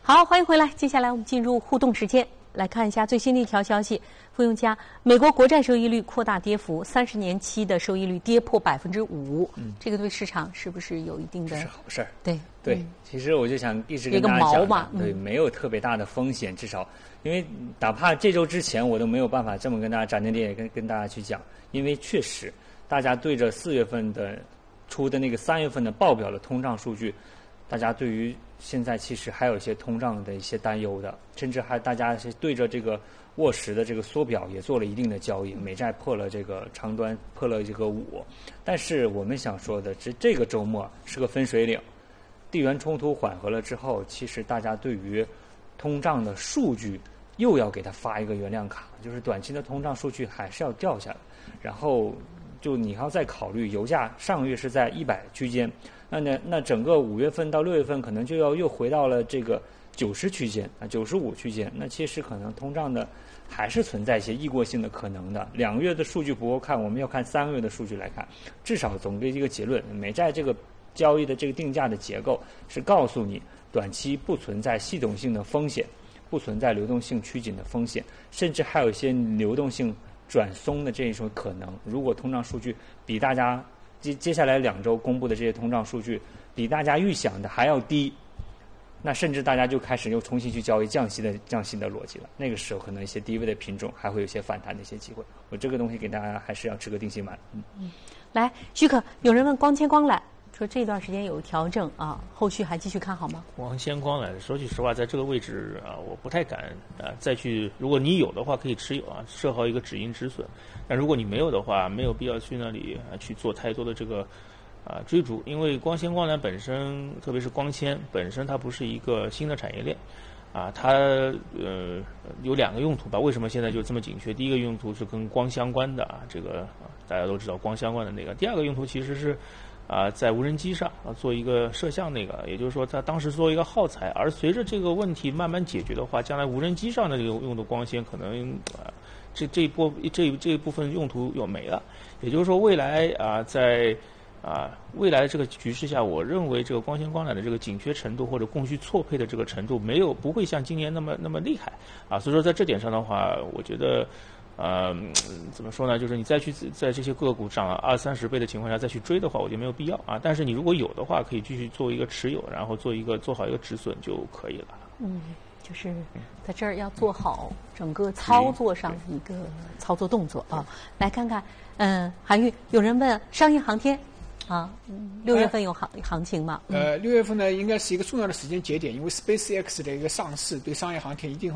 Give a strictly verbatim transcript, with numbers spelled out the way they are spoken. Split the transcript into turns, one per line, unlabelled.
好，欢迎回来。接下来我们进入互动时间，来看一下最新的一条消息。付用家，美国国债收益率扩大跌幅，三十年期的收益率跌破百分之五。嗯，这个对市场是不是有一定的？
是好事儿。
对
对、嗯，其实我就想一直跟大家讲，
嘛
对、嗯，没有特别大的风险，至少因为哪怕这周之前我都没有办法这么跟大家斩钉截铁跟跟大家去讲，因为确实大家对着四月份的出的那个三月份的报表的通胀数据，大家对于现在其实还有一些通胀的一些担忧的，甚至还大家是对着这个沃时的这个缩表也做了一定的交易，美债破了这个长端，破了这个五。但是我们想说的是，这个周末是个分水岭，地缘冲突缓和了之后，其实大家对于通胀的数据又要给它发一个原谅卡，就是短期的通胀数据还是要掉下来，然后就你还要再考虑油价上个月是在一百区间。那呢，那整个五月份到六月份可能就要又回到了这个九十区间啊，九十五区间。那其实可能通胀的还是存在一些异过性的可能的。两个月的数据不够看，我们要看三个月的数据来看。至少总归一个结论，美债这个交易的这个定价的结构是告诉你，短期不存在系统性的风险，不存在流动性趋紧的风险，甚至还有一些流动性转松的这种可能。如果通胀数据比大家接接下来两周公布的这些通胀数据比大家预想的还要低，那甚至大家就开始又重新去交易降息的降息的逻辑了。那个时候可能一些低位的品种还会有一些反弹的一些机会。我这个东西给大家还是要吃个定心丸。嗯
嗯，来，许可，有人问光纤光缆说这段时间有调整啊，后续还继续看好吗？
光纤光缆，说句实话，在这个位置啊，我不太敢啊再去。如果你有的话，可以持有啊，设好一个止盈止损。但如果你没有的话，没有必要去那里啊去做太多的这个啊追逐，因为光纤光缆本身，特别是光纤本身，它不是一个新的产业链。啊，它呃有两个用途吧？为什么现在就这么紧缺？第一个用途是跟光相关的啊，这个、啊、大家都知道光相关的那个。第二个用途其实是啊，在无人机上啊做一个摄像那个，也就是说，它当时做一个耗材。而随着这个问题慢慢解决的话，将来无人机上的这个用的光纤可能啊，这这一波这这一部分用途又没了。也就是说，未来啊，在啊，未来的这个局势下，我认为这个光纤光缆的这个紧缺程度或者供需错配的这个程度，没有不会像今年那么那么厉害啊。所以说，在这点上的话，我觉得，呃，怎么说呢？就是你再去在这些个股涨了二三十倍的情况下再去追的话，我觉得没有必要啊。但是你如果有的话，可以继续做一个持有，然后做一个做好一个止损就可以了。
嗯，就是在这儿要做好整个操作上一个操作动作啊。来看看，嗯，韩愈，有人问商业航天。啊，六月份有行、呃、行情吗？
呃，六月份呢，应该是一个重要的时间节点，因为 SpaceX 的一个上市对商业航天一定会。